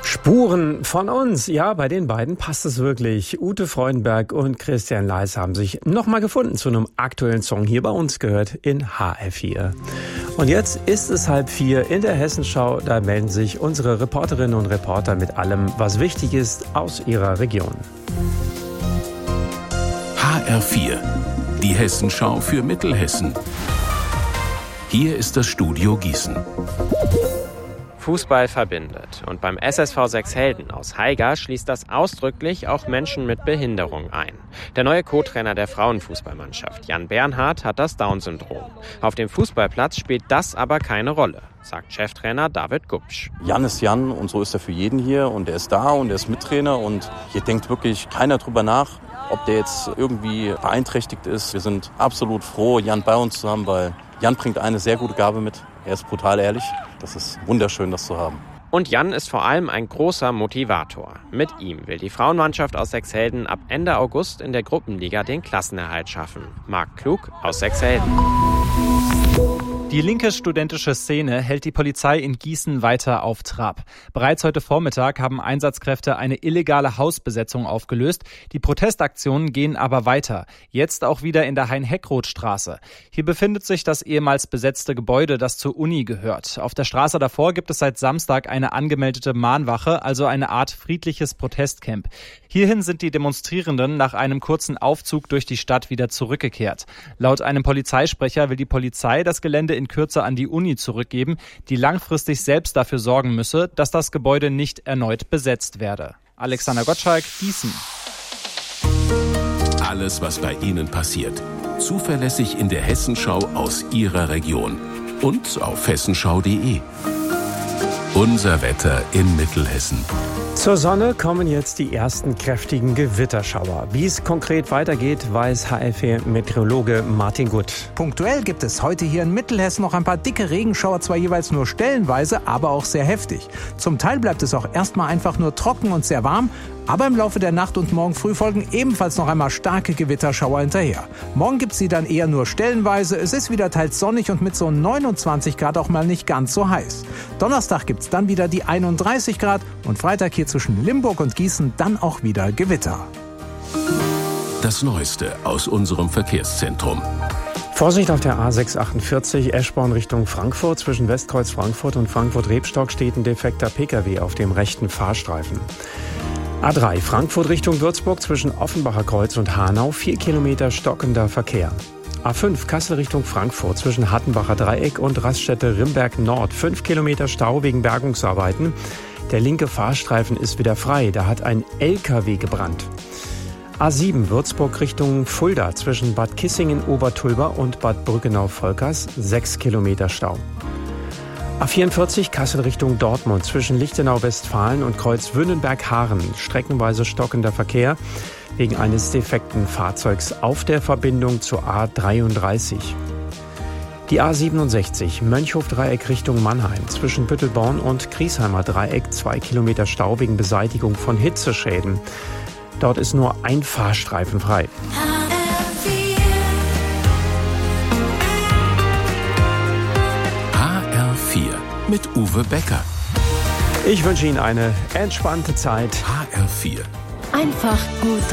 Spuren von uns. Ja, bei den beiden passt es wirklich. Ute Freudenberg und Christian Leis haben sich nochmal gefunden zu einem aktuellen Song hier bei uns gehört in HR4. Und jetzt ist es 3:30 in der Hessenschau. Da melden sich unsere Reporterinnen und Reporter mit allem, was wichtig ist aus ihrer Region. HR4, die Hessenschau für Mittelhessen. Hier ist das Studio Gießen. Fußball verbindet. Und beim SSV Sechshelden aus Haiger schließt das ausdrücklich auch Menschen mit Behinderung ein. Der neue Co-Trainer der Frauenfußballmannschaft, Jan Bernhard, hat das Down-Syndrom. Auf dem Fußballplatz spielt das aber keine Rolle, sagt Cheftrainer David Gubsch. Jan ist Jan und so ist er für jeden hier und er ist da und er ist Mittrainer und hier denkt wirklich keiner drüber nach, ob der jetzt irgendwie beeinträchtigt ist. Wir sind absolut froh, Jan bei uns zu haben, weil Jan bringt eine sehr gute Gabe mit. Er ist brutal ehrlich. Das ist wunderschön, das zu haben. Und Jan ist vor allem ein großer Motivator. Mit ihm will die Frauenmannschaft aus Sechshelden ab Ende August in der Gruppenliga den Klassenerhalt schaffen. Marc Klug aus Sechshelden. Die linke studentische Szene hält die Polizei in Gießen weiter auf Trab. Bereits heute Vormittag haben Einsatzkräfte eine illegale Hausbesetzung aufgelöst. Die Protestaktionen gehen aber weiter. Jetzt auch wieder in der Hein-Heckroth-Straße. Hier befindet sich das ehemals besetzte Gebäude, das zur Uni gehört. Auf der Straße davor gibt es seit Samstag eine angemeldete Mahnwache, also eine Art friedliches Protestcamp. Hierhin sind die Demonstrierenden nach einem kurzen Aufzug durch die Stadt wieder zurückgekehrt. Laut einem Polizeisprecher will die Polizei das Gelände in Kürze an die Uni zurückgeben, die langfristig selbst dafür sorgen müsse, dass das Gebäude nicht erneut besetzt werde. Alexander Gottschalk, Gießen. Alles, was bei Ihnen passiert. Zuverlässig in der Hessenschau aus Ihrer Region. Und auf hessenschau.de. Unser Wetter in Mittelhessen. Zur Sonne kommen jetzt die ersten kräftigen Gewitterschauer. Wie es konkret weitergeht, weiß HR4-Meteorologe Martin Gutt. Punktuell gibt es heute hier in Mittelhessen noch ein paar dicke Regenschauer, zwar jeweils nur stellenweise, aber auch sehr heftig. Zum Teil bleibt es auch erstmal einfach nur trocken und sehr warm, aber im Laufe der Nacht und morgen früh folgen ebenfalls noch einmal starke Gewitterschauer hinterher. Morgen gibt es sie dann eher nur stellenweise, es ist wieder teils sonnig und mit so 29 Grad auch mal nicht ganz so heiß. Donnerstag gibt es dann wieder die 31 Grad und Freitag hier zwischen Limburg und Gießen dann auch wieder Gewitter. Das Neueste aus unserem Verkehrszentrum. Vorsicht auf der A648 Eschborn Richtung Frankfurt. Zwischen Westkreuz Frankfurt und Frankfurt-Rebstock steht ein defekter Pkw auf dem rechten Fahrstreifen. A3 Frankfurt Richtung Würzburg zwischen Offenbacher Kreuz und Hanau 4 Kilometer stockender Verkehr. A5 Kassel Richtung Frankfurt zwischen Hattenbacher Dreieck und Raststätte Rimberg Nord 5 Kilometer Stau wegen Bergungsarbeiten. Der linke Fahrstreifen ist wieder frei, da hat ein LKW gebrannt. A7 Würzburg Richtung Fulda zwischen Bad Kissingen-Obertulba und Bad Brückenau-Volkers 6 Kilometer Stau. A44 Kassel Richtung Dortmund zwischen Lichtenau-Westfalen und Kreuz-Wünnenberg-Haaren streckenweise stockender Verkehr wegen eines defekten Fahrzeugs auf der Verbindung zur A33. Die A67 Mönchhof-Dreieck Richtung Mannheim zwischen Büttelborn und Griesheimer Dreieck 2 Kilometer Stau wegen Beseitigung von Hitzeschäden. Dort ist nur ein Fahrstreifen frei. HR4 mit Uwe Becker. Ich wünsche Ihnen eine entspannte Zeit. HR4. Einfach gut